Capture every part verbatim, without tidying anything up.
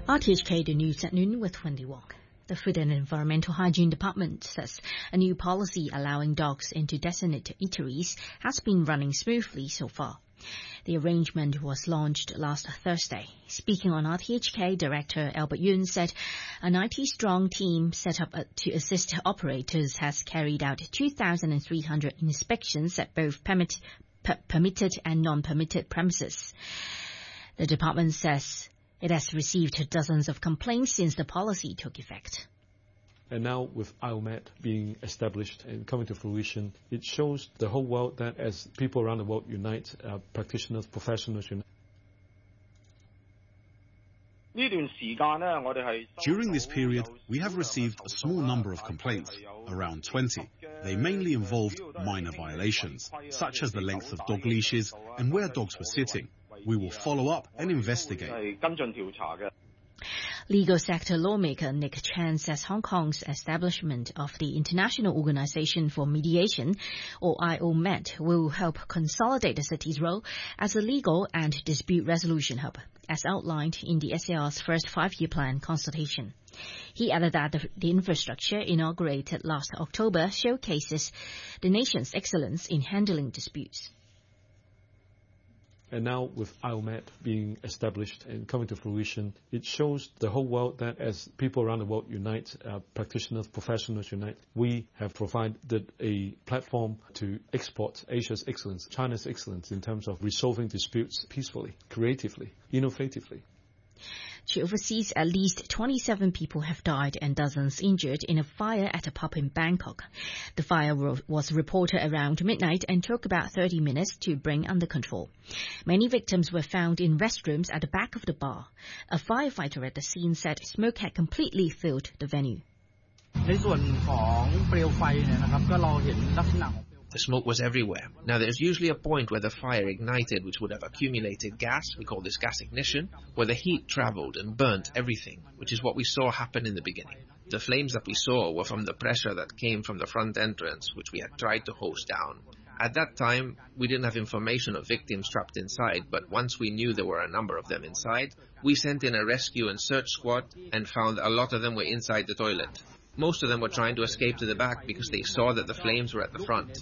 R T H K, the news at noon with Wendy Wong. The Food and Environmental Hygiene Department says a new policy allowing dogs into designated eateries has been running smoothly so far. The arrangement was launched last Thursday. Speaking on R T H K, Director Albert Yun said a ninety-strong team set up to assist operators has carried out two thousand three hundred inspections at both permit, per, permitted and non-permitted premises. The department says it has received dozens of complaints since the policy took effect. And now with I O M A T being established and coming to fruition, it shows the whole world that as people around the world unite, uh, practitioners, professionals unite. During this period, we have received a small number of complaints, around twenty. They mainly involved minor violations, such as the length of dog leashes and where dogs were sitting. We will follow up and investigate. Legal sector lawmaker Nick Chan says Hong Kong's establishment of the International Organization for Mediation, or I O M A T, will help consolidate the city's role as a legal and dispute resolution hub, as outlined in the S A R's first five-year plan consultation. He added that the, the infrastructure inaugurated last October showcases the nation's excellence in handling disputes. And now with I O M A T being established and coming to fruition, it shows the whole world that as people around the world unite, uh, practitioners, professionals unite, we have provided a platform to export Asia's excellence, China's excellence in terms of resolving disputes peacefully, creatively, innovatively. Overseas, at least twenty-seven people have died and dozens injured in a fire at a pub in Bangkok. The fire was reported around midnight and took about thirty minutes to bring under control. Many victims were found in restrooms at the back of the bar. A firefighter at the scene said smoke had completely filled the venue. The smoke was everywhere. Now, there's usually a point where the fire ignited, which would have accumulated gas. We call this gas ignition, where the heat traveled and burnt everything, which is what we saw happen in the beginning. The flames that we saw were from the pressure that came from the front entrance, which we had tried to hose down. At that time, we didn't have information of victims trapped inside, but once we knew there were a number of them inside, we sent in a rescue and search squad and found a lot of them were inside the toilet. Most of them were trying to escape to the back because they saw that the flames were at the front.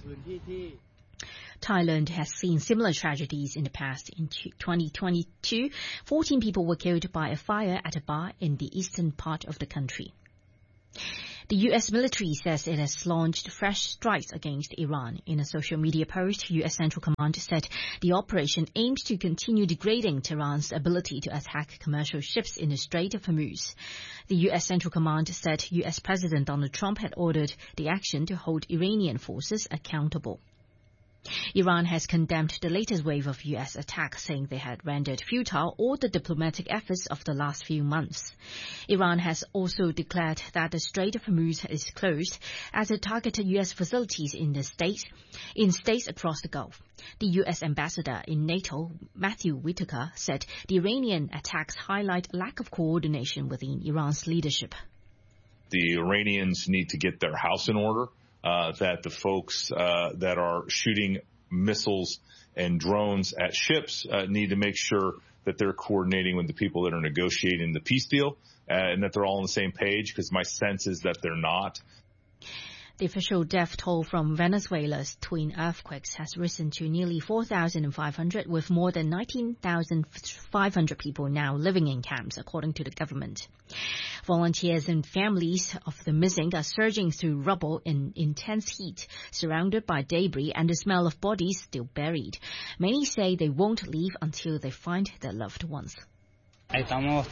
Thailand has seen similar tragedies in the past. In twenty twenty-two, fourteen people were killed by a fire at a bar in the eastern part of the country. The U S military says it has launched fresh strikes against Iran. In a social media post, U S Central Command said the operation aims to continue degrading Tehran's ability to attack commercial ships in the Strait of Hormuz. The U S Central Command said U S President Donald Trump had ordered the action to hold Iranian forces accountable. Iran has condemned the latest wave of U S attacks, saying they had rendered futile all the diplomatic efforts of the last few months. Iran has also declared that the Strait of Hormuz is closed as it targeted U S facilities in the state, in states across the Gulf. The U S ambassador in NATO, Matthew Whitaker, said the Iranian attacks highlight lack of coordination within Iran's leadership. The Iranians need to get their house in order. Uh, that the folks uh, that are shooting missiles and drones at ships uh, need to make sure that they're coordinating with the people that are negotiating the peace deal uh, and that they're all on the same page, because my sense is that they're not. The official death toll from Venezuela's twin earthquakes has risen to nearly four thousand five hundred, with more than nineteen thousand five hundred people now living in camps, according to the government. Volunteers and families of the missing are surging through rubble in intense heat, surrounded by debris and the smell of bodies still buried. Many say they won't leave until they find their loved ones. We're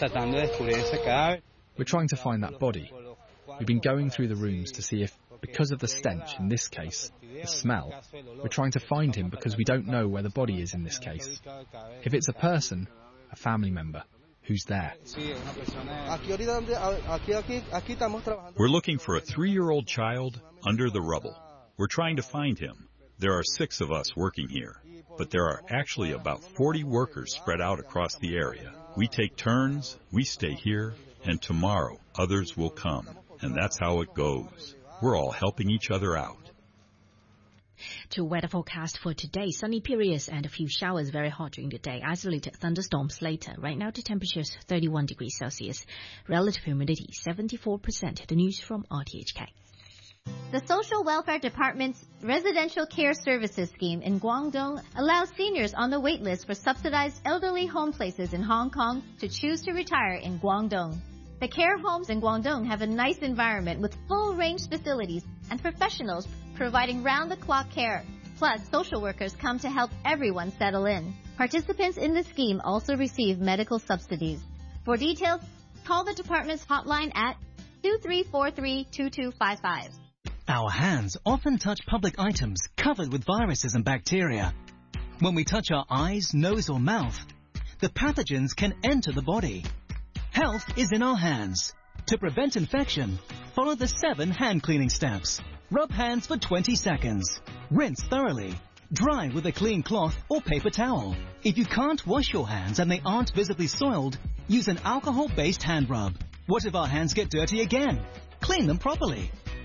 trying to find that body. We've been going through the rooms to see if, because of the stench, in this case, the smell, we're trying to find him because we don't know where the body is in this case. If it's a person, a family member, who's there? We're looking for a three-year-old child under the rubble. We're trying to find him. There are six of us working here, but there are actually about forty workers spread out across the area. We take turns, we stay here, and tomorrow others will come. And that's how it goes. We're all helping each other out. To weather forecast for today, sunny periods and a few showers, very hot during the day, isolated thunderstorms later. Right now the temperature is thirty-one degrees Celsius, relative humidity seventy-four percent. The news from R T H K. The Social Welfare Department's Residential Care Services Scheme in Guangdong allows seniors on the waitlist for subsidized elderly home places in Hong Kong to choose to retire in Guangdong. The care homes in Guangdong have a nice environment with full-range facilities and professionals providing round-the-clock care. Plus, social workers come to help everyone settle in. Participants in the scheme also receive medical subsidies. For details, call the department's hotline at two three four three, two two five five. Our hands often touch public items covered with viruses and bacteria. When we touch our eyes, nose or mouth, the pathogens can enter the body. Health is in our hands. To prevent infection, follow the seven hand cleaning steps. Rub hands for twenty seconds. Rinse thoroughly. Dry with a clean cloth or paper towel. If you can't wash your hands and they aren't visibly soiled, use an alcohol-based hand rub. What if our hands get dirty again? Clean them properly.